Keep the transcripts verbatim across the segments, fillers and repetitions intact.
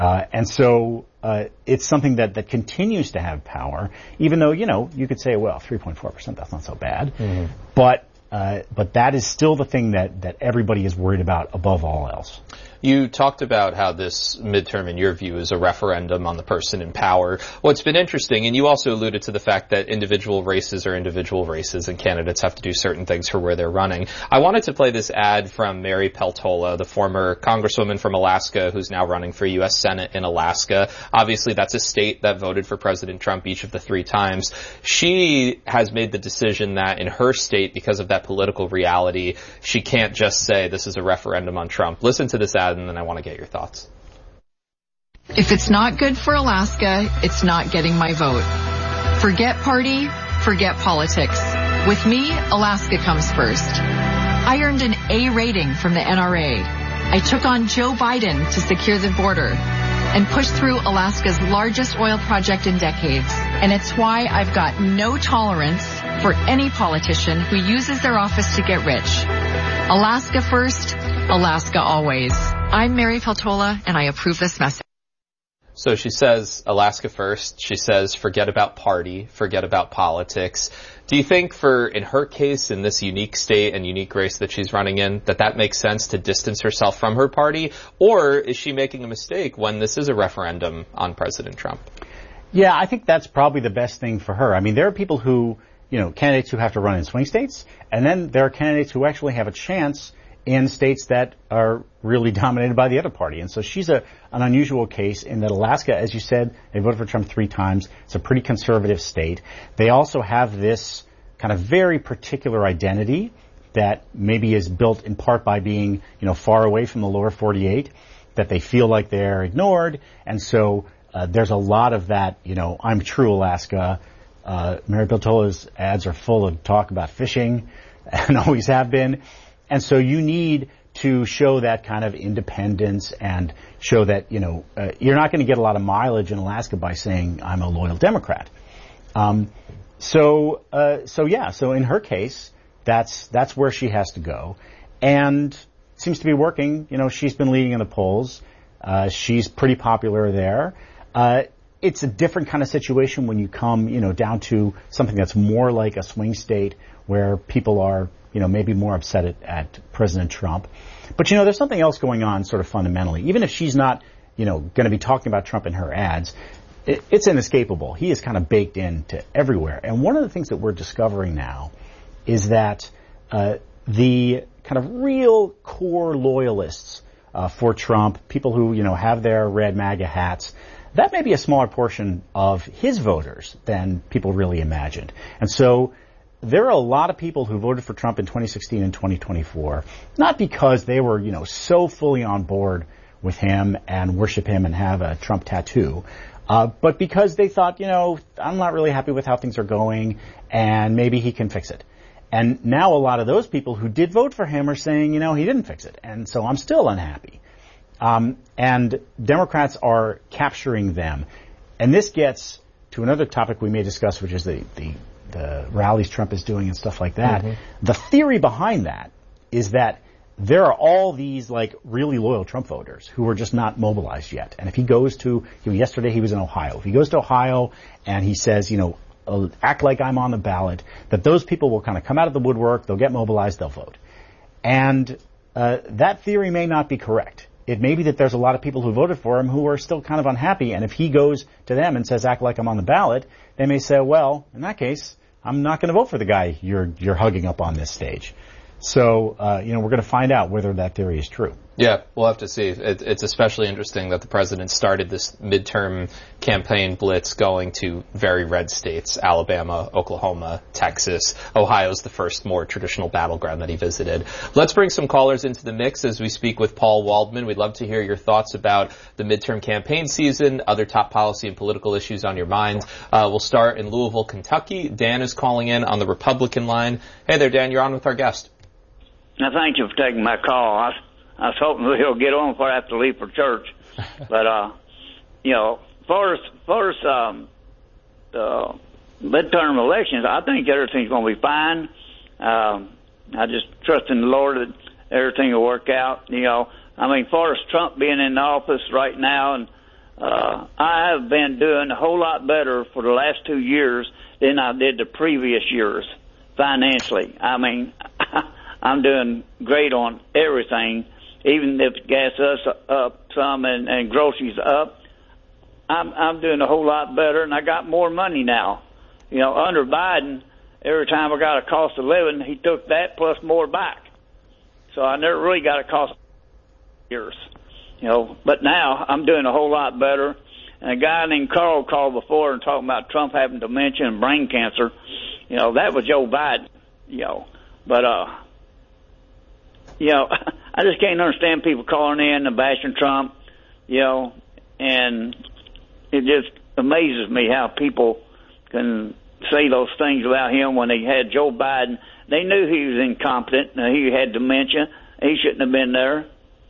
Uh, and so uh, it's something that, that continues to have power, even though, you know, you could say, well, three point four percent, that's not so bad. Mm-hmm. But uh, but that is still the thing that, that everybody is worried about above all else. You talked about how this midterm, in your view, is a referendum on the person in power. What's been interesting, and you also alluded to the fact that individual races are individual races and candidates have to do certain things for where they're running. I wanted to play this ad from Mary Peltola, the former congresswoman from Alaska who's now running for U S Senate in Alaska. Obviously, that's a state that voted for President Trump each of the three times. She has made the decision that in her state, because of that political reality, she can't just say this is a referendum on Trump. Listen to this ad, and then I want to get your thoughts. If it's not good for Alaska, it's not getting my vote. Forget party, forget politics. With me, Alaska comes first. I earned an A rating from the N R A. I took on Joe Biden to secure the border and pushed through Alaska's largest oil project in decades. And it's why I've got no tolerance for any politician who uses their office to get rich. Alaska first, Alaska always. I'm Mary Peltola, and I approve this message. So she says Alaska first. She says forget about party, forget about politics. Do you think for, in her case, in this unique state and unique race that she's running in, that that makes sense to distance herself from her party? Or is she making a mistake when this is a referendum on President Trump? Yeah, I think that's probably the best thing for her. I mean, there are people who, you know, candidates who have to run in swing states, and then there are candidates who actually have a chance in states that are really dominated by the other party. And so she's a, an unusual case in that Alaska, as you said, they voted for Trump three times. It's a pretty conservative state. They also have this kind of very particular identity that maybe is built in part by being, you know, far away from the lower forty-eight, that they feel like they're ignored. And so uh, there's a lot of that, you know, I'm true Alaska. Uh, Mary Peltola's ads are full of talk about fishing and always have been. And so you need to show that kind of independence and show that, you know, uh, you're not going to get a lot of mileage in Alaska by saying I'm a loyal Democrat. Um, so, uh, so yeah, so in her case, that's, that's where she has to go. And it seems to be working. You know, she's been leading in the polls. Uh, she's pretty popular there. Uh, it's a different kind of situation when you come, you know, down to something that's more like a swing state where people are, you know, maybe more upset at, at President Trump. But, you know, there's something else going on sort of fundamentally. Even if she's not, you know, going to be talking about Trump in her ads, it, it's inescapable. He is kind of baked into everywhere. And one of the things that we're discovering now is that uh, the kind of real core loyalists uh, for Trump, people who, you know, have their red MAGA hats, that may be a smaller portion of his voters than people really imagined. And so there are a lot of people who voted for Trump in twenty sixteen and twenty twenty-four, not because they were, you know, so fully on board with him and worship him and have a Trump tattoo, uh, but because they thought, you know, I'm not really happy with how things are going and maybe he can fix it. And now a lot of those people who did vote for him are saying, you know, he didn't fix it, and so I'm still unhappy. Um, and Democrats are capturing them. And this gets to another topic we may discuss, which is the, the the rallies Trump is doing and stuff like that. Mm-hmm. The theory behind that is that there are all these, like, really loyal Trump voters who are just not mobilized yet. And if he goes to, you know, yesterday he was in Ohio. If he goes to Ohio and he says, you know, uh, act like I'm on the ballot, that those people will kind of come out of the woodwork, they'll get mobilized, they'll vote. And uh, that theory may not be correct. It may be that there's a lot of people who voted for him who are still kind of unhappy, and if he goes to them and says, act like I'm on the ballot, they may say, well, in that case, I'm not going to vote for the guy you're you're hugging up on this stage. So, uh, you know, we're going to find out whether that theory is true. Yeah, we'll have to see. It, it's especially interesting that the president started this midterm campaign blitz going to very red states, Alabama, Oklahoma, Texas. Ohio's the first more traditional battleground that he visited. Let's bring some callers into the mix as we speak with Paul Waldman. We'd love to hear your thoughts about the midterm campaign season, other top policy and political issues on your mind. Uh, we'll start in Louisville, Kentucky. Dan is calling in on the Republican line. Hey there, Dan, you're on with our guest. Now, thank you for taking my call. I, I was hoping we'll get on before I have to leave for church. But, uh, you know, far as far as um, the midterm elections, I think everything's going to be fine. Um, I just trust in the Lord that everything will work out. You know, I mean, far as Trump being in office right now and uh, I have been doing a whole lot better for the last two years than I did the previous years financially. I mean, I'm doing great on everything, even if gas is up some and, and groceries up. I'm, I'm doing a whole lot better, and I got more money now. You know, under Biden, every time I got a cost of living, he took that plus more back. So I never really got a cost of years. You know, but now I'm doing a whole lot better. And a guy named Carl called before and talking about Trump having dementia and brain cancer. You know, that was Joe Biden, you know. But, uh, you know, I just can't understand people calling in and bashing Trump, you know, and it just amazes me how people can say those things about him when they had Joe Biden. They knew he was incompetent and he had dementia. He shouldn't have been there.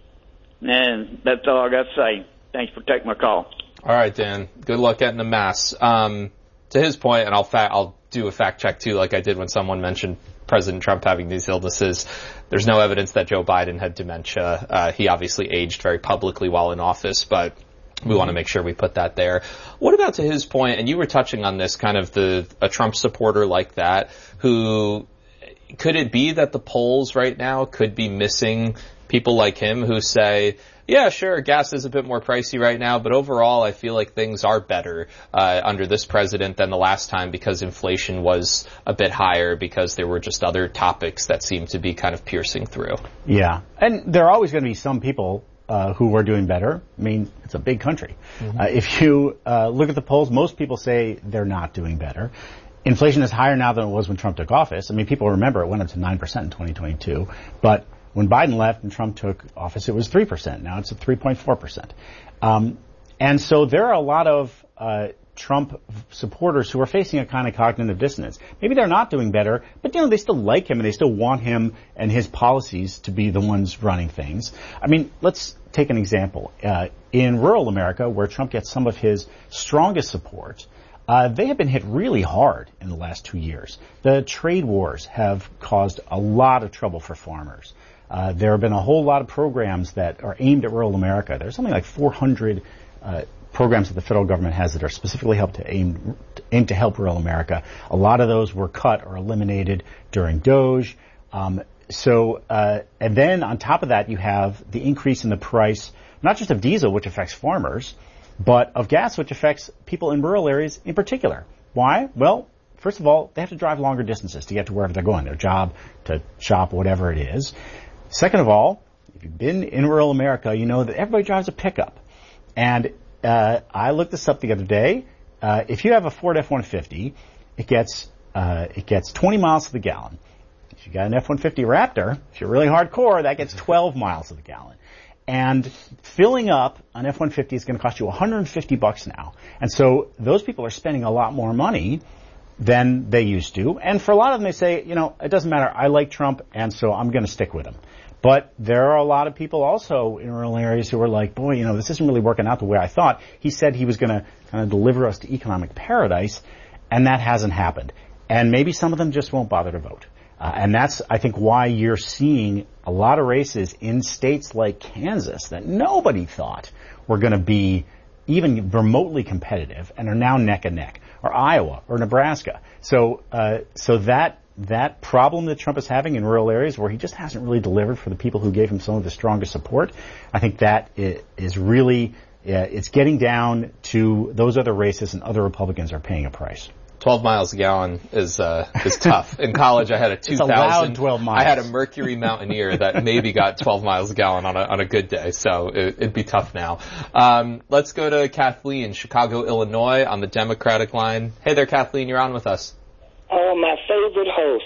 And that's all I got to say. Thanks for taking my call. All right, Dan. Good luck getting the mass. Um, to his point, and I'll fa- I'll do a fact check too, like I did when someone mentioned President Trump having these illnesses. There's no evidence that Joe Biden had dementia. Uh, he obviously aged very publicly while in office, but we want to make sure we put that there. What about to his point, and you were touching on this, kind of the a Trump supporter like that, who could it be that the polls right now could be missing people like him who say, yeah, sure, gas is a bit more pricey right now, but overall I feel like things are better uh, under this president than the last time because inflation was a bit higher, because there were just other topics that seemed to be kind of piercing through. Yeah, and there are always going to be some people uh, who are doing better. I mean, it's a big country. Mm-hmm. Uh, if you uh, look at the polls, most people say they're not doing better. Inflation is higher now than it was when Trump took office. I mean, people remember it went up to nine percent in twenty twenty-two, but when Biden left and Trump took office, it was three percent. Now it's at three point four percent. Um, and so there are a lot of uh, Trump supporters who are facing a kind of cognitive dissonance. Maybe they're not doing better, but, you know, they still like him and they still want him and his policies to be the ones running things. I mean, let's take an example. Uh, in rural America, where Trump gets some of his strongest support, Uh, they have been hit really hard in the last two years. The trade wars have caused a lot of trouble for farmers. Uh, there have been a whole lot of programs that are aimed at rural America. There's something like four hundred uh, programs that the federal government has that are specifically helped to aim, aim to help rural America. A lot of those were cut or eliminated during Doge. Um, so, uh, and then on top of that, you have the increase in the price, not just of diesel, which affects farmers, but of gas, which affects people in rural areas in particular. Why? Well, first of all, they have to drive longer distances to get to wherever they're going, their job, to shop, whatever it is. Second of all, if you've been in rural America, you know that everybody drives a pickup. And uh, I looked this up the other day. Uh, if you have a Ford F one fifty, it gets uh, it gets twenty miles to the gallon. If you got an F one fifty Raptor, if you're really hardcore, that gets twelve miles to the gallon. And filling up an F one fifty is going to cost you one hundred fifty bucks now. And so those people are spending a lot more money than they used to. And for a lot of them, they say, you know, it doesn't matter. I like Trump, and so I'm going to stick with him. But there are a lot of people also in rural areas who are like, boy, you know, this isn't really working out the way I thought. He said he was going to kind of deliver us to economic paradise, and that hasn't happened. And maybe some of them just won't bother to vote. Uh, and that's, I think, why you're seeing a lot of races in states like Kansas that nobody thought were going to be even remotely competitive and are now neck and neck, or Iowa or Nebraska. So, uh, so that, that problem that Trump is having in rural areas where he just hasn't really delivered for the people who gave him some of the strongest support, I think that is really, uh, it's getting down to those other races, and other Republicans are paying a price. twelve miles a gallon is uh is tough. In college, I had a two thousand. twelve miles. I had a Mercury Mountaineer that maybe got twelve miles a gallon on a on a good day, so it, it'd be tough now. Um, let's go to Kathleen, Chicago, Illinois, on the Democratic line. Hey there, Kathleen, you're on with us. Oh, my favorite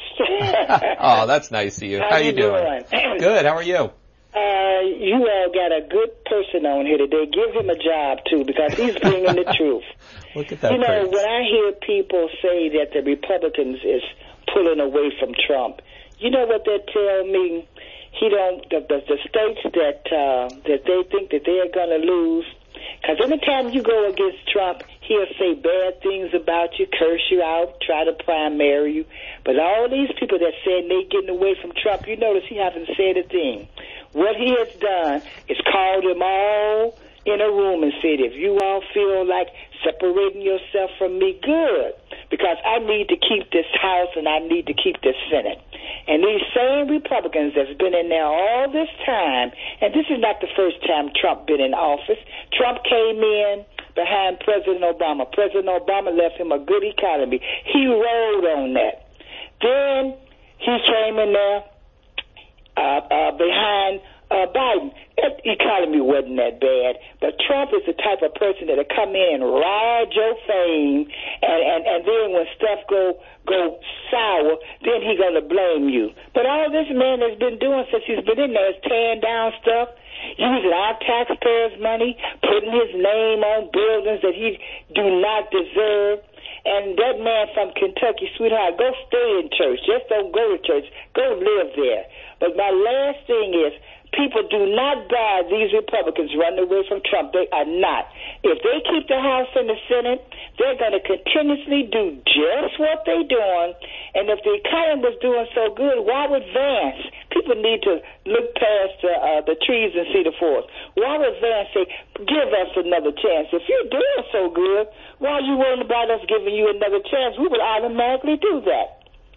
host. Oh, that's nice of you. How, How you, you doing? doing? Good. How are you? Uh, you all got a good person on here today. Give him a job, too, because he's bringing the truth. Look at that. You know, praise. when I hear people say that the Republicans is pulling away from Trump, you know what they tell me? He don't, the, the, the states that, uh, that they think that they're going to lose, because every time you go against Trump, he'll say bad things about you, curse you out, try to primary you. But all these people that say they're getting away from Trump, you notice he hasn't said a thing. What he has done is called them all in a room and said, if you all feel like separating yourself from me, good, because I need to keep this House and I need to keep this Senate. And these same Republicans that's been in there all this time, and this is not the first time Trump been in office. Trump came in behind President Obama. President Obama left him a good economy. He rode on that. Then he came in there uh, uh, behind uh, Biden. That economy wasn't that bad, but Trump is the type of person that'll come in and ride your fame, and, and, and then when stuff go go sour, then he gonna blame you. But all this man has been doing since he's been in there is tearing down stuff, using our taxpayers' money, putting his name on buildings that he do not deserve. And that man from Kentucky, sweetheart, go stay in church. Just don't go to church. Go live there. But my last thing is, people do not buy these Republicans running away from Trump. They are not. If they keep the House and the Senate, they're going to continuously do just what they're doing. And if the economy was doing so good, why would Vance? People need to look past uh, uh, the trees and see the forest. Why would Vance say, give us another chance? If you're doing so good, why are you worrying about us giving you another chance? We would automatically do that.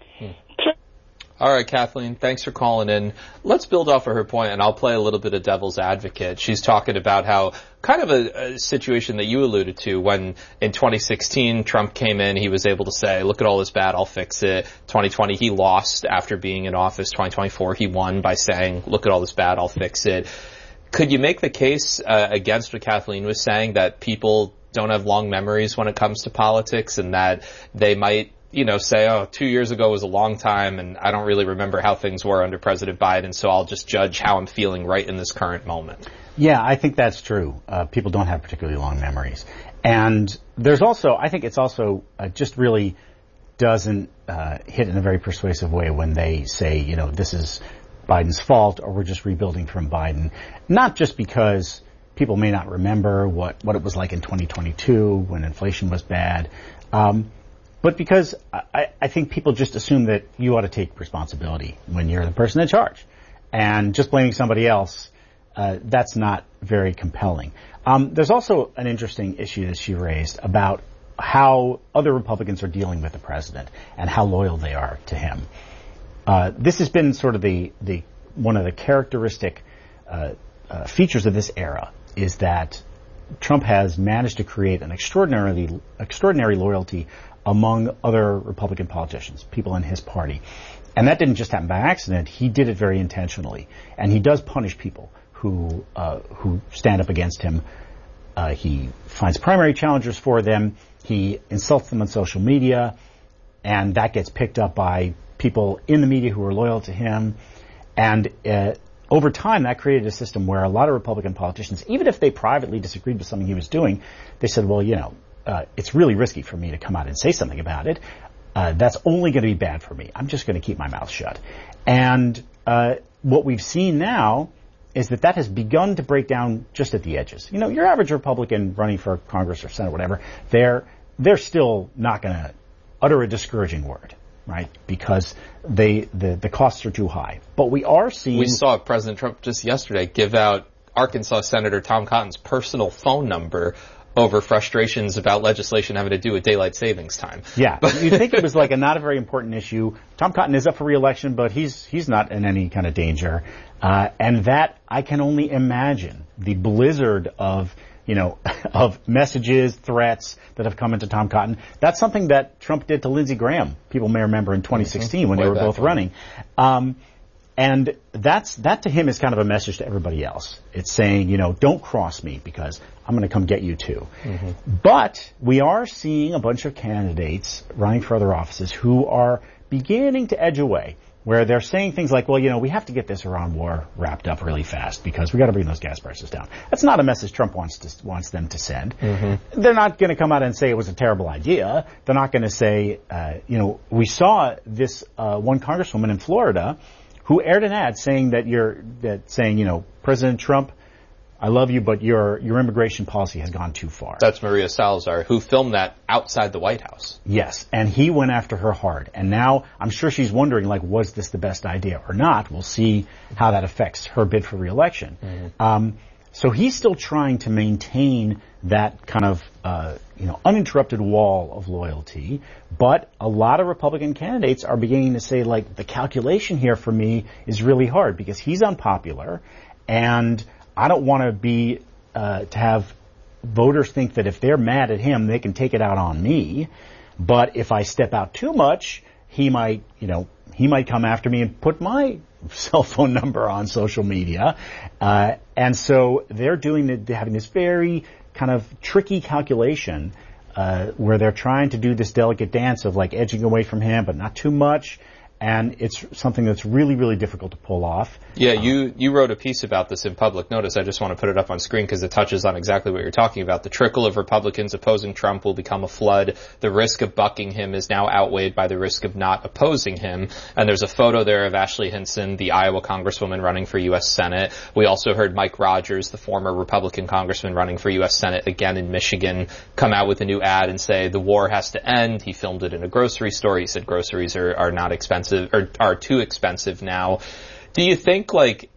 All right, Kathleen, thanks for calling in. Let's build off of her point, and I'll play a little bit of devil's advocate. She's talking about how kind of a, a situation that you alluded to when in twenty sixteen Trump came in, he was able to say, look at all this bad, I'll fix it. twenty twenty he lost after being in office. twenty twenty-four he won by saying, look at all this bad, I'll fix it. Could you make the case uh, against what Kathleen was saying, that people don't have long memories when it comes to politics, and that they might, you know, say, oh, two years ago was a long time and I don't really remember how things were under President Biden, so I'll just judge how I'm feeling right in this current moment? Yeah, I think that's true. Uh, people don't have particularly long memories. And there's also, I think it's also uh, just really doesn't uh, hit in a very persuasive way when they say, you know, this is Biden's fault or we're just rebuilding from Biden. Not just because people may not remember what, what it was like in twenty twenty-two when inflation was bad, um, but because I, I think people just assume that you ought to take responsibility when you're the person in charge. And just blaming somebody else, uh, that's not very compelling. Um, there's also an interesting issue that she raised about how other Republicans are dealing with the president and how loyal they are to him. Uh, this has been sort of the, the one of the characteristic uh, uh, features of this era, is that Trump has managed to create an extraordinarily extraordinary loyalty among other Republican politicians, people in his party. And that didn't just happen by accident. He did it very intentionally. And he does punish people who uh, who stand up against him. Uh, he finds primary challengers for them. He insults them on social media. And that gets picked up by people in the media who are loyal to him. And uh, over time, that created a system where a lot of Republican politicians, even if they privately disagreed with something he was doing, they said, well, you know, Uh, it's really risky for me to come out and say something about it. Uh, that's only going to be bad for me. I'm just going to keep my mouth shut. And uh, what we've seen now is that that has begun to break down just at the edges. You know, your average Republican running for Congress or Senate, whatever, they're they're still not going to utter a discouraging word, right? Because they the the costs are too high. But we are seeing. We saw President Trump just yesterday give out Arkansas Senator Tom Cotton's personal phone number over frustrations about legislation having to do with daylight savings time. Yeah, you'd think it was like a not a very important issue. Tom Cotton is up for re-election, but he's he's not in any kind of danger. Uh, and that, I can only imagine the blizzard of, you know, of messages, threats that have come into Tom Cotton. That's something that Trump did to Lindsey Graham. People may remember in twenty sixteen mm-hmm. when Way they were both running. Um, And that's, that to him is kind of a message to everybody else. It's saying, you know, don't cross me because I'm going to come get you too. Mm-hmm. But we are seeing a bunch of candidates running for other offices who are beginning to edge away, where they're saying things like, well, you know, we have to get this Iran war wrapped up really fast because we got to bring those gas prices down. That's not a message Trump wants to, wants them to send. Mm-hmm. They're not going to come out and say it was a terrible idea. They're not going to say, uh, you know, we saw this, uh, one congresswoman in Florida who aired an ad saying that you're, that saying, you know, President Trump, I love you, but your, your immigration policy has gone too far. That's Maria Salazar, who filmed that outside the White House. Yes. And he went after her hard. And now I'm sure she's wondering, like, was this the best idea or not? We'll see how that affects her bid for re-election. Mm-hmm. Um, So he's still trying to maintain that kind of, uh, you know, uninterrupted wall of loyalty. But a lot of Republican candidates are beginning to say, like, the calculation here for me is really hard because he's unpopular, and I don't want to be, uh, to have voters think that if they're mad at him, they can take it out on me. But if I step out too much, he might, you know, he might come after me and put my cell phone number on social media. Uh, and so they're doing the, having this very kind of tricky calculation, uh, where they're trying to do this delicate dance of like edging away from him, but not too much. And it's something that's really, really difficult to pull off. Yeah, you, you wrote a piece about this in Public Notice. I just want to put it up on screen because it touches on exactly what you're talking about. The trickle of Republicans opposing Trump will become a flood. The risk of bucking him is now outweighed by the risk of not opposing him. And there's a photo there of Ashley Hinson, the Iowa congresswoman running for U S Senate. We also heard Mike Rogers, the former Republican congressman running for U S Senate again in Michigan, come out with a new ad and say the war has to end. He filmed it in a grocery store. He said groceries are, are not expensive. Or are too expensive now. Do you think, like,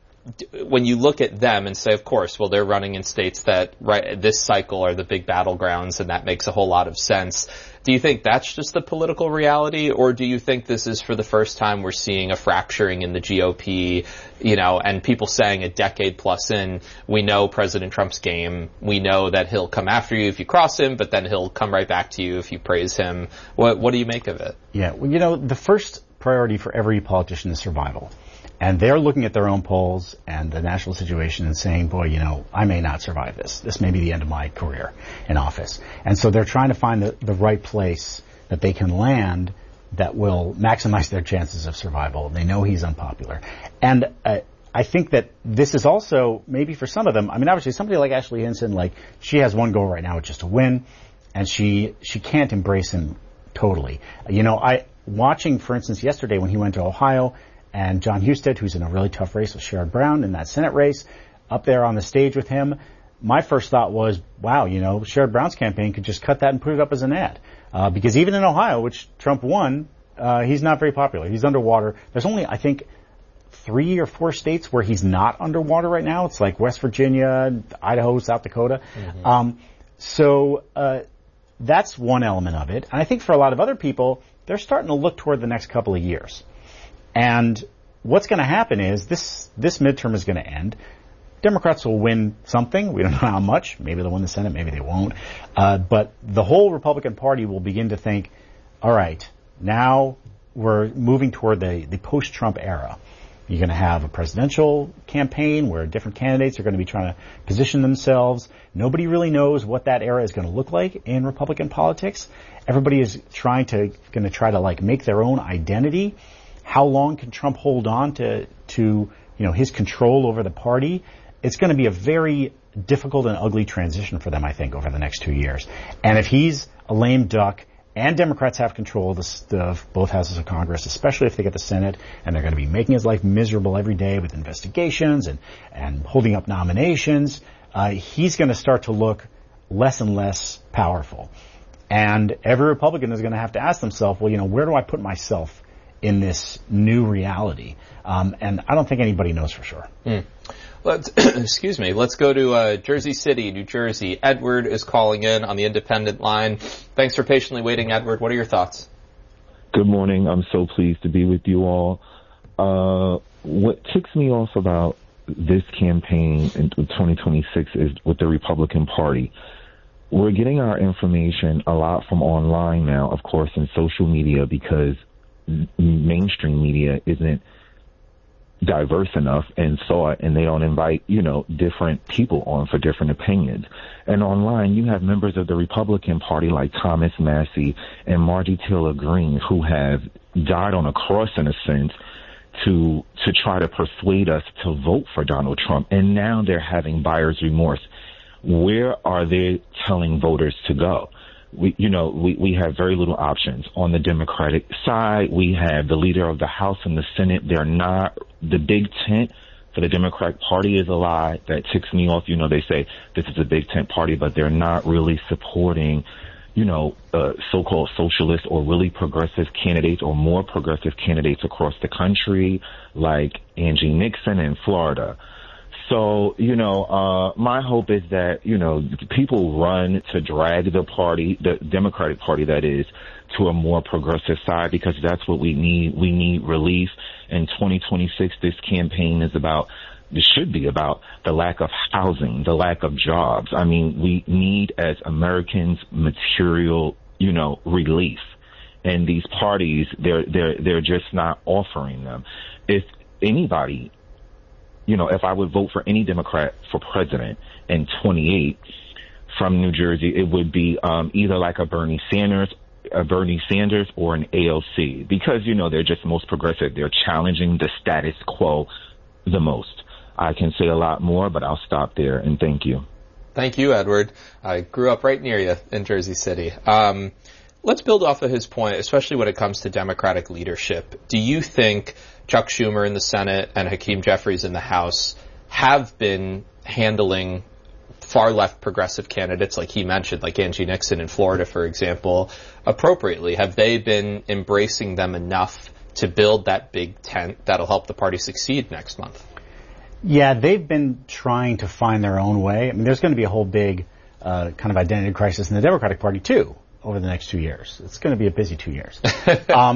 when you look at them and say, of course, well, they're running in states that right this cycle are the big battlegrounds, and that makes a whole lot of sense. Do you think that's just the political reality, or do you think this is for the first time we're seeing a fracturing in the G O P, you know, and people saying a decade plus in, we know President Trump's game. We know that he'll come after you if you cross him, but then he'll come right back to you if you praise him. What, what do you make of it? Yeah, well, you know, the first priority for every politician is survival. And they're looking at their own polls and the national situation and saying, boy, you know, I may not survive this. This may be the end of my career in office. And so they're trying to find the, the right place that they can land that will maximize their chances of survival. They know he's unpopular. And uh, I think that this is also, maybe for some of them, I mean, obviously somebody like Ashley Hinson, like, she has one goal right now, which is to win. And she, she can't embrace him totally. You know, I, watching, for instance, yesterday when he went to Ohio, and John Husted, who's in a really tough race with Sherrod Brown in that Senate race, up there on the stage with him, my first thought was, wow, you know, Sherrod Brown's campaign could just cut that and put it up as an ad. Uh, because even in Ohio, which Trump won, uh, he's not very popular. He's underwater. There's only, I think, three or four states where he's not underwater right now. It's like West Virginia, Idaho, South Dakota. Mm-hmm. Um, so, uh, that's one element of it. And I think for a lot of other people, they're starting to look toward the next couple of years. And what's going to happen is this, this midterm is going to end. Democrats will win something. We don't know how much. Maybe they'll win the Senate. Maybe they won't. Uh, but the whole Republican Party will begin to think, all right, now we're moving toward the, the post-Trump era. You're going to have a presidential campaign where different candidates are going to be trying to position themselves. Nobody really knows what that era is going to look like in Republican politics. Everybody is trying to, going to try to like make their own identity. How long can Trump hold on to, to, you know, his control over the party? It's going to be a very difficult and ugly transition for them, I think, over the next two years. And if he's a lame duck and Democrats have control of, the, of both houses of Congress, especially if they get the Senate, and they're going to be making his life miserable every day with investigations and, and holding up nominations, uh, he's going to start to look less and less powerful. And every Republican is going to have to ask themselves, well, you know, where do I put myself in this new reality? Um, and I don't think anybody knows for sure. Mm. Let's, excuse me. Let's go to uh, Jersey City, New Jersey. Edward is calling in on the independent line. Thanks for patiently waiting, Edward. What are your thoughts? Good morning. I'm so pleased to be with you all. Uh, what ticks me off about this campaign in twenty twenty-six is with the Republican Party. We're getting our information a lot from online now, of course, in social media, because mainstream media isn't diverse enough and saw it, and they don't invite, you know, different people on for different opinions. And online, you have members of the Republican Party like Thomas Massie and Margie Taylor Greene, who have died on a cross, in a sense, to to try to persuade us to vote for Donald Trump. And now they're having buyer's remorse. Where are they telling voters to go? We, you know, we, we have very little options. On the Democratic side, we have the leader of the House and the Senate. They're not, the big tent for the Democratic Party is a lie. That ticks me off. You know, they say this is a big tent party, but they're not really supporting, you know, uh, so-called socialist or really progressive candidates or more progressive candidates across the country, like Angie Nixon in Florida. So, you know, uh, my hope is that, you know, people run to drag the party, the Democratic Party that is, to a more progressive side, because that's what we need. We need relief. In twenty twenty-six, this campaign is about, this should be about the lack of housing, the lack of jobs. I mean, we need as Americans material, you know, relief. And these parties, they're, they're, they're just not offering them. If anybody, you know, if I would vote for any Democrat for president in twenty-eight from New Jersey, it would be um, either like a Bernie Sanders, a Bernie Sanders or an A L C, because, you know, they're just most progressive. They're challenging the status quo the most. I can say a lot more, but I'll stop there, and thank you. Thank you, Edward. I grew up right near you in Jersey City. Um, let's build off of his point, especially when it comes to Democratic leadership. Do you think Chuck Schumer in the Senate and Hakeem Jeffries in the House have been handling far left progressive candidates, like he mentioned, like Angie Nixon in Florida, for example, appropriately? Have they been embracing them enough to build that big tent that'll help the party succeed next month? Yeah, they've been trying to find their own way. I mean, there's going to be a whole big uh, kind of identity crisis in the Democratic Party, too, over the next two years. It's going to be a busy two years. um,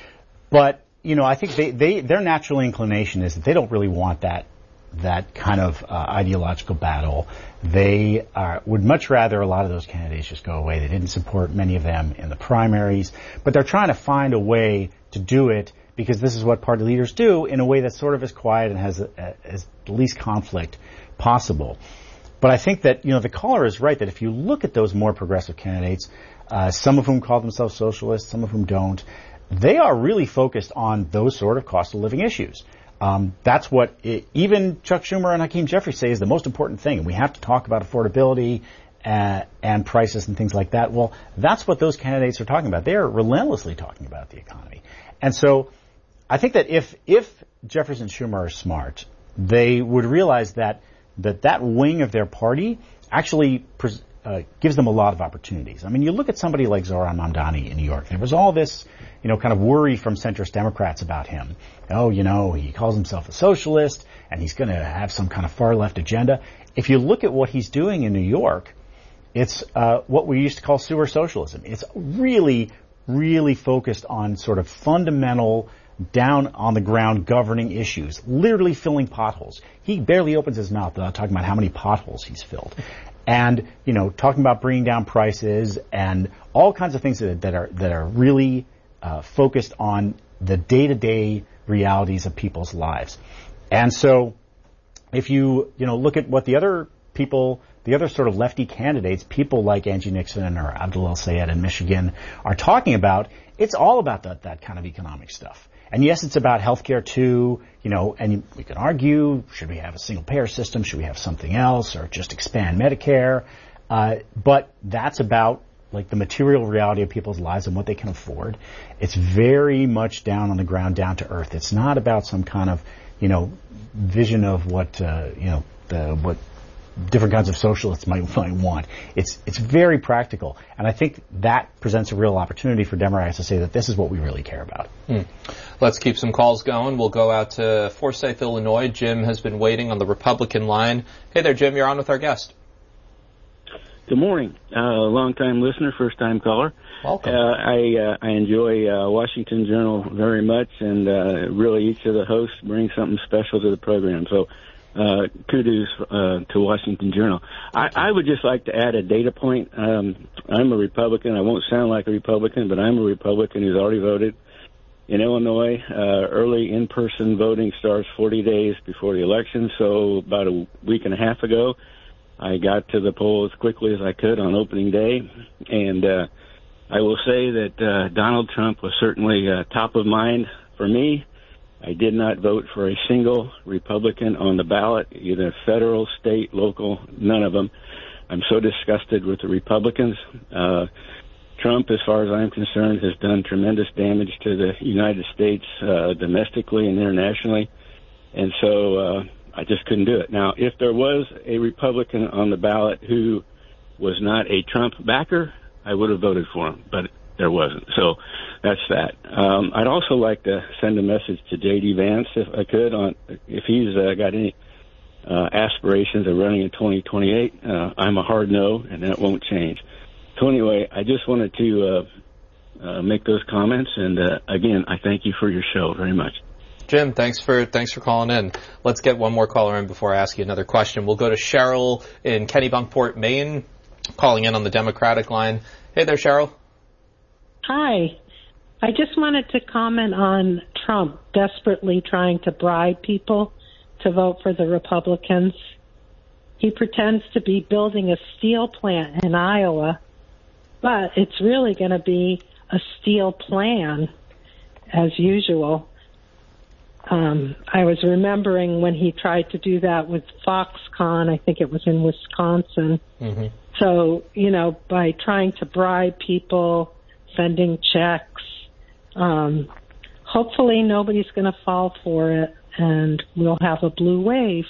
but, you know, I think they, they their natural inclination is that they don't really want that that kind of uh, ideological battle. They are, would much rather a lot of those candidates just go away. They didn't support many of them in the primaries, but they're trying to find a way to do it, because this is what party leaders do, in a way that's sort of as quiet and has a, as least conflict possible. But I think that, you know, the caller is right, that if you look at those more progressive candidates, uh, some of whom call themselves socialists, some of whom don't, they are really focused on those sort of cost of living issues. Um, that's what it, even Chuck Schumer and Hakeem Jeffries say is the most important thing. We have to talk about affordability uh, and prices and things like that. Well, that's what those candidates are talking about. They are relentlessly talking about the economy. And so I think that if if Jeffries and Schumer are smart, they would realize that that, that wing of their party actually pres- uh, gives them a lot of opportunities. I mean, you look at somebody like Zohran Mamdani in New York. There was all this, you know, kind of worry from centrist Democrats about him. Oh, you know, he calls himself a socialist, and he's going to have some kind of far-left agenda. If you look at what he's doing in New York, it's uh, what we used to call sewer socialism. It's really, really focused on sort of fundamental, down-on-the-ground governing issues, literally filling potholes. He barely opens his mouth without talking about how many potholes he's filled. And, you know, talking about bringing down prices and all kinds of things that, that are that are really uh, focused on the day-to-day realities of people's lives. And so if you, you know, look at what the other people, the other sort of lefty candidates, people like Angie Nixon or Abdul El-Sayed in Michigan are talking about, it's all about that, that kind of economic stuff. And yes, it's about healthcare too, you know, and we can argue, should we have a single payer system? Should we have something else, or just expand Medicare? Uh, but that's about like the material reality of people's lives and what they can afford. It's very much down on the ground, down to earth. It's not about some kind of, you know, vision of what, uh, you know, the, what different kinds of socialists might, might want. It's, it's very practical. And I think that presents a real opportunity for Democrats to say that this is what we really care about. Hmm. Let's keep some calls going. We'll go out to Forsyth, Illinois. Jim has been waiting on the Republican line. Hey there, Jim. You're on with our guest. Good morning. Uh, long-time listener, first-time caller. Welcome. Uh, I uh, I enjoy uh, Washington Journal very much, and uh, really each of the hosts brings something special to the program. So uh, kudos uh, to Washington Journal. I, I would just like to add a data point. Um, I'm a Republican. I won't sound like a Republican, but I'm a Republican who's already voted. In Illinois, uh, early in-person voting starts forty days before the election, so about a week and a half ago, I got to the poll as quickly as I could on opening day, and uh, I will say that uh, Donald Trump was certainly uh, top of mind for me. I did not vote for a single Republican on the ballot, either federal, state, local, none of them. I'm so disgusted with the Republicans. Uh, Trump, as far as I'm concerned, has done tremendous damage to the United States uh, domestically and internationally, and so uh, I just couldn't do it. Now, if there was a Republican on the ballot who was not a Trump backer, I would have voted for him, but there wasn't. So that's that. Um, I'd also like to send a message to J D Vance, if I could, on if he's uh, got any uh, aspirations of running in twenty twenty-eight, uh, I'm a hard no, and that won't change. So anyway, I just wanted to uh, uh, make those comments, and uh, again, I thank you for your show very much. Jim, thanks for thanks for calling in. Let's get one more caller in before I ask you another question. We'll go to Cheryl in Kennebunkport, Maine, calling in on the Democratic line. Hey there, Cheryl. Hi. I just wanted to comment on Trump desperately trying to bribe people to vote for the Republicans. He pretends to be building a steel plant in Iowa, but it's really going to be a steel plan, as usual. Um, I was remembering when he tried to do that with Foxconn, I think it was in Wisconsin. Mm-hmm. So, you know, by trying to bribe people, sending checks, um, hopefully nobody's going to fall for it, and we'll have a blue wave.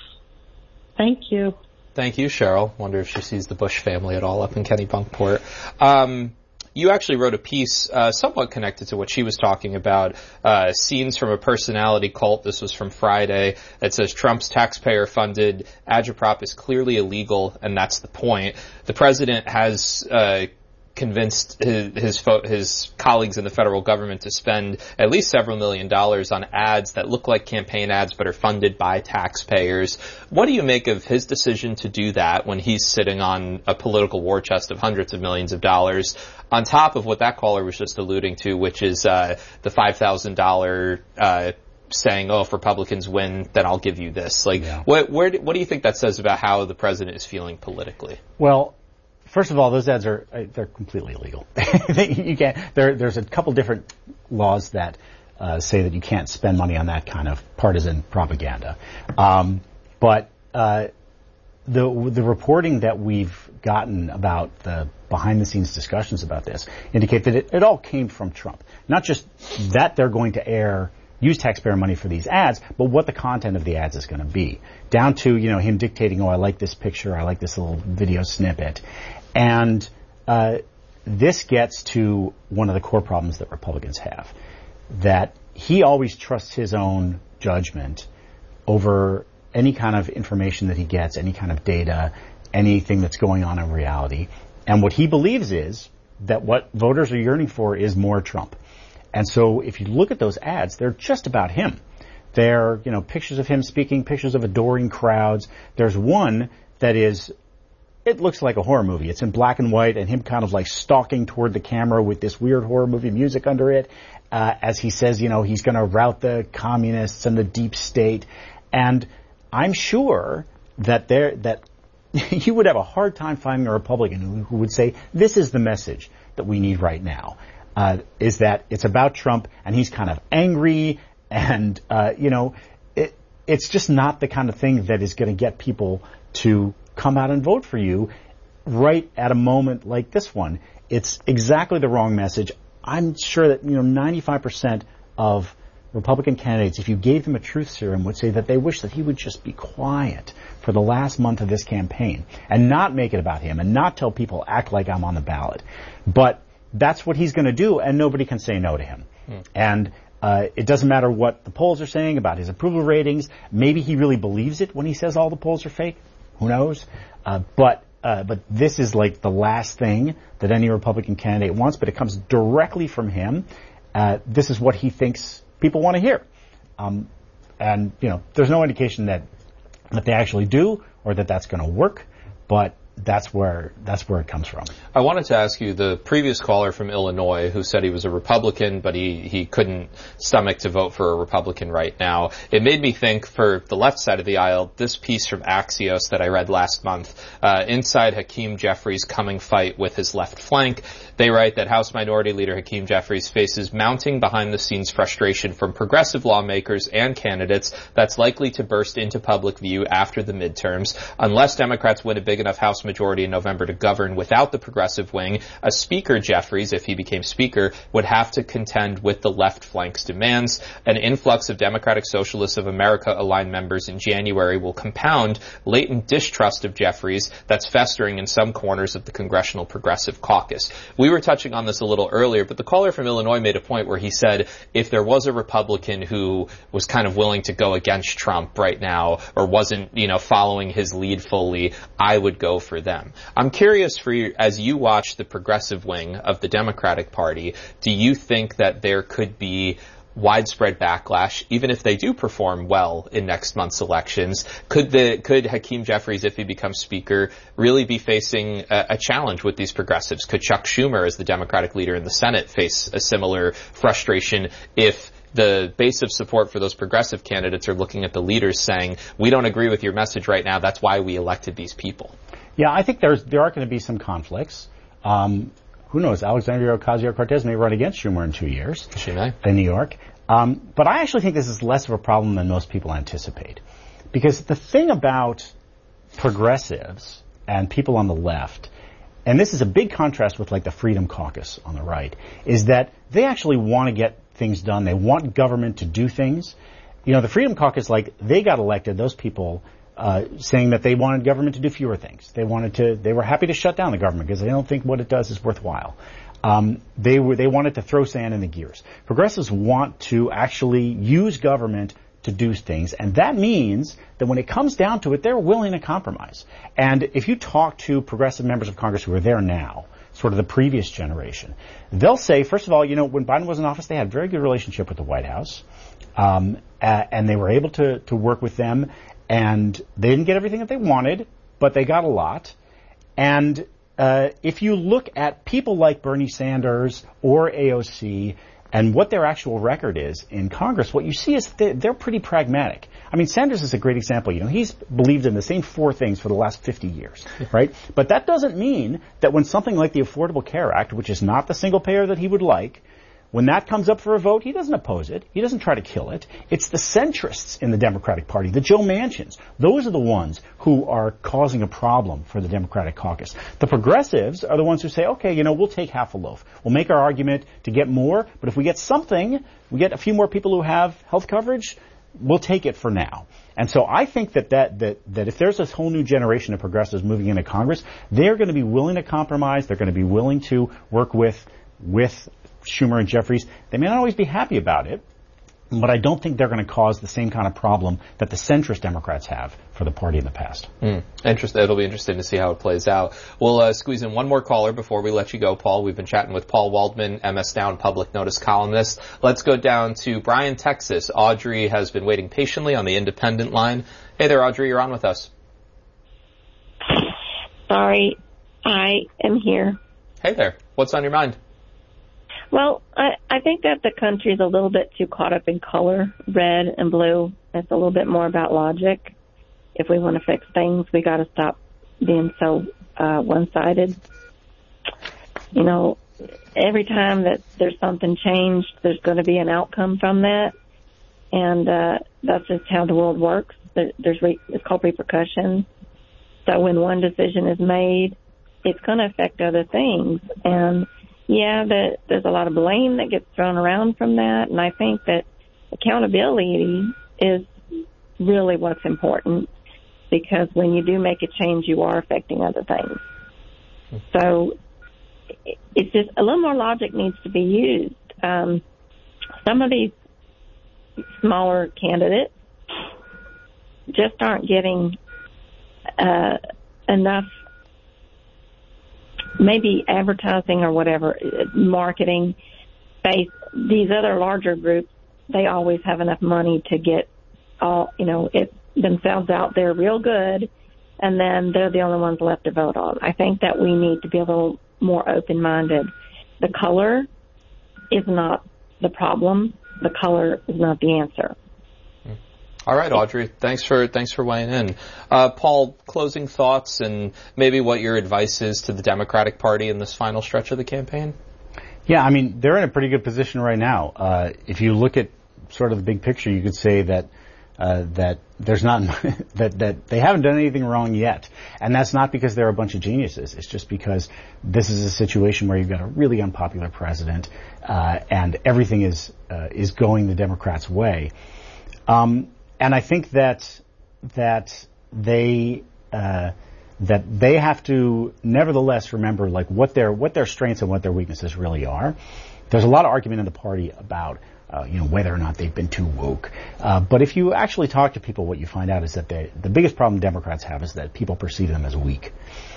Thank you. Thank you, Cheryl. Wonder if she sees the Bush family at all up in Kennebunkport. Um, you actually wrote a piece uh, somewhat connected to what she was talking about, uh, scenes from a personality cult. This was from Friday. It says Trump's taxpayer-funded agitprop is clearly illegal, and that's the point. The president has uh convinced his, his his colleagues in the federal government to spend at least several million dollars on ads that look like campaign ads but are funded by taxpayers. What do you make of his decision to do that when he's sitting on a political war chest of hundreds of millions of dollars, on top of what that caller was just alluding to, which is uh the five thousand dollars uh saying, oh, if Republicans win, then I'll give you this. Like, yeah. what where what do you think that says about how the president is feeling politically? Well, first of all, those ads are, they're completely illegal. You can't, there, there's a couple different laws that uh, say that you can't spend money on that kind of partisan propaganda. Um, but uh, the the reporting that we've gotten about the behind-the-scenes discussions about this indicate that it, it all came from Trump. Not just that they're going to air, use taxpayer money for these ads, but what the content of the ads is going to be. Down to, you know, him dictating, oh, I like this picture, I like this little video snippet. And uh, this gets to one of the core problems that Republicans have, that he always trusts his own judgment over any kind of information that he gets, any kind of data, anything that's going on in reality. And what he believes is that what voters are yearning for is more Trump. And so if you look at those ads, they're just about him. They're, you know, pictures of him speaking, pictures of adoring crowds. There's one that is, it looks like a horror movie. It's in black and white, and him kind of like stalking toward the camera with this weird horror movie music under it, uh, as he says, you know, he's going to rout the communists and the deep state. And I'm sure that there, that you would have a hard time finding a Republican who, who would say, this is the message that we need right now, uh, is that it's about Trump, and he's kind of angry, and, uh, you know, it, it's just not the kind of thing that is going to get people to come out and vote for you right at a moment like this one. It's exactly the wrong message. I'm sure that, you know, ninety-five percent of Republican candidates, if you gave them a truth serum, would say that they wish that he would just be quiet for the last month of this campaign and not make it about him and not tell people, act like I'm on the ballot. But that's what he's going to do, and nobody can say no to him. Hmm. And uh, it doesn't matter what the polls are saying about his approval ratings. Maybe he really believes it when he says all the polls are fake. Who knows? Uh, but uh, but this is like the last thing that any Republican candidate wants, but it comes directly from him. Uh, this is what he thinks people want to hear. Um, and, you know, there's no indication that that they actually do or that that's going to work, but that's where that's where it comes from. I wanted to ask you, the previous caller from Illinois who said he was a Republican, but he, he couldn't stomach to vote for a Republican right now. It made me think, for the left side of the aisle, this piece from Axios that I read last month, uh, inside Hakeem Jeffries' coming fight with his left flank. They write that House Minority Leader Hakeem Jeffries faces mounting behind-the-scenes frustration from progressive lawmakers and candidates that's likely to burst into public view after the midterms. Unless Democrats win a big enough House majority in November to govern without the progressive wing, a Speaker Jeffries, if he became Speaker, would have to contend with the left flank's demands. An influx of Democratic Socialists of America aligned members in January will compound latent distrust of Jeffries that's festering in some corners of the Congressional Progressive Caucus. We were touching on this a little earlier, but the caller from Illinois made a point where he said if there was a Republican who was kind of willing to go against Trump right now or wasn't, you know, following his lead fully, I would go for them. I'm curious for you, as you watch the progressive wing of the Democratic Party, do you think that there could be widespread backlash, even if they do perform well in next month's elections? Could the could Hakeem Jeffries, if he becomes Speaker, really be facing a, a challenge with these progressives? Could Chuck Schumer, as the Democratic leader in the Senate, face a similar frustration if the base of support for those progressive candidates are looking at the leaders saying, we don't agree with your message right now, that's why we elected these people? Yeah, I think there's there are going to be some conflicts. Um, who knows? Alexandria Ocasio-Cortez may run against Schumer in two years. She may. In New York. Um, but I actually think this is less of a problem than most people anticipate. Because the thing about progressives and people on the left, and this is a big contrast with like the Freedom Caucus on the right, is that they actually want to get things done. They want government to do things. You know, the Freedom Caucus, like, they got elected, those people, uh, saying that they wanted government to do fewer things. They wanted to, they were happy to shut down the government because they don't think what it does is worthwhile. Um, they were, they wanted to throw sand in the gears. Progressives want to actually use government to do things, and that means that when it comes down to it, they're willing to compromise. And if you talk to progressive members of Congress who are there now, sort of the previous generation, they'll say, first of all, you know, when Biden was in office, they had a very good relationship with the White House, um, uh, and they were able to, to work with them, and they didn't get everything that they wanted, but they got a lot. And uh, if you look at people like Bernie Sanders or A O C and what their actual record is in Congress, what you see is they're, they're pretty pragmatic. I mean, Sanders is a great example. You know, he's believed in the same four things for the last fifty years, right? But that doesn't mean that when something like the Affordable Care Act, which is not the single payer that he would like, when that comes up for a vote, he doesn't oppose it. He doesn't try to kill it. It's the centrists in the Democratic Party, the Joe Manchins. Those are the ones who are causing a problem for the Democratic caucus. The progressives are the ones who say, okay, you know, we'll take half a loaf. We'll make our argument to get more, but if we get something, we get a few more people who have health coverage, we'll take it for now. And so I think that, that, that, that if there's this whole new generation of progressives moving into Congress, they're going to be willing to compromise. They're going to be willing to work with, with Schumer and Jeffries. They may not always be happy about it, but I don't think they're going to cause the same kind of problem that the centrist Democrats have for the party in the past. Mm. Interesting. It'll be interesting to see how it plays out. We'll uh, squeeze in one more caller before we let you go, Paul. We've been chatting with Paul Waldman, M S Now Public Notice columnist. Let's go down to Bryan, Texas. Audrey has been waiting patiently on the independent line. Hey there, Audrey. You're on with us. Sorry, I am here. Hey there. What's on your mind? Well, I, I think that the country is a little bit too caught up in color, red and blue. It's a little bit more about logic. If we want to fix things, we got to stop being so uh, one-sided. You know, every time that there's something changed, there's going to be an outcome from that, and uh, that's just how the world works. There, there's re- it's called repercussions. So when one decision is made, it's going to affect other things, and yeah, that there's a lot of blame that gets thrown around from that, and I think that accountability is really what's important, because when you do make a change, you are affecting other things. So it's just a little more logic needs to be used. Um, some of these smaller candidates just aren't getting uh, enough maybe advertising or whatever, marketing space. These other larger groups, they always have enough money to get all, you know, it themselves out there real good, and then they're the only ones left to vote on. I think that we need to be a little more open-minded. The color is not the problem. The color is not the answer. All right, Audrey. Thanks for thanks for weighing in. Uh, Paul, closing thoughts and maybe what your advice is to the Democratic Party in this final stretch of the campaign? Yeah, I mean, they're in a pretty good position right now. Uh, if you look at sort of the big picture, you could say that uh, that there's not that that they haven't done anything wrong yet, and that's not because they're a bunch of geniuses. It's just because this is a situation where you've got a really unpopular president, uh, and everything is uh, is going the Democrats' way. Um, and I think that that they uh, that they have to nevertheless remember like what their what their strengths and what their weaknesses really are. There's a lot of argument in the party about uh, you know whether or not they've been too woke. Uh, but if you actually talk to people, what you find out is that they, the biggest problem Democrats have is that people perceive them as weak,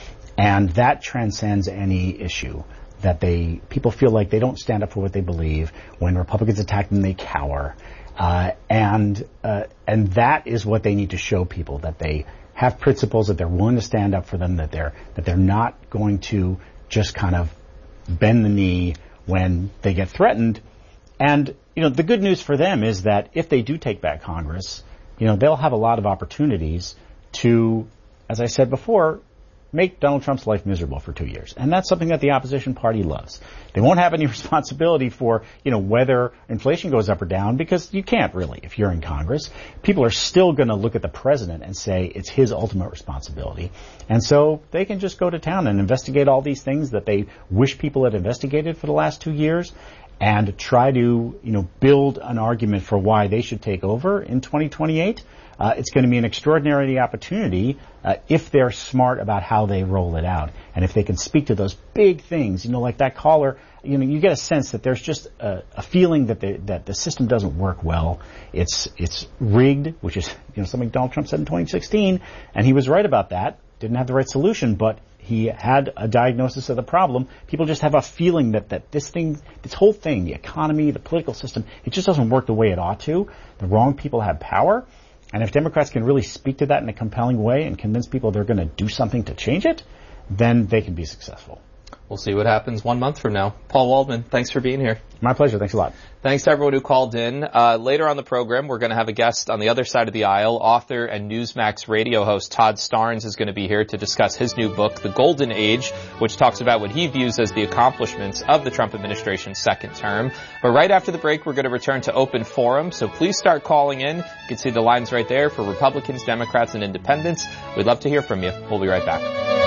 and that transcends any issue. That they people feel like they don't stand up for what they believe. When Republicans attack them, they cower. Uh, and, uh, and that is what they need to show people, that they have principles, that they're willing to stand up for them, that they're, that they're not going to just kind of bend the knee when they get threatened. And, you know, the good news for them is that if they do take back Congress, you know, they'll have a lot of opportunities to, as I said before, make Donald Trump's life miserable for two years. And that's something that the opposition party loves. They won't have any responsibility for, you know, whether inflation goes up or down, because you can't really if you're in Congress. People are still going to look at the president and say it's his ultimate responsibility. And so they can just go to town and investigate all these things that they wish people had investigated for the last two years and try to, you know, build an argument for why they should take over in twenty twenty-eight. Uh, it's going to be an extraordinary opportunity uh, if they're smart about how they roll it out, and if they can speak to those big things. You know, like that caller. You know, you get a sense that there's just a, a feeling that the that the system doesn't work well. It's it's rigged, which is you know something Donald Trump said in twenty sixteen, and he was right about that. Didn't have the right solution, but he had a diagnosis of the problem. People just have a feeling that, that this thing, this whole thing, the economy, the political system, it just doesn't work the way it ought to. The wrong people have power. And if Democrats can really speak to that in a compelling way and convince people they're going to do something to change it, then they can be successful. We'll see what happens one month from now. Paul Waldman, thanks for being here. My pleasure. Thanks a lot. Thanks to everyone who called in. Uh, later on the program, we're going to have a guest on the other side of the aisle. Author and Newsmax radio host Todd Starnes is going to be here to discuss his new book, The Golden Age, which talks about what he views as the accomplishments of the Trump administration's second term. But right after the break, we're going to return to open forum, so please start calling in. You can see the lines right there for Republicans, Democrats, and Independents. We'd love to hear from you. We'll be right back.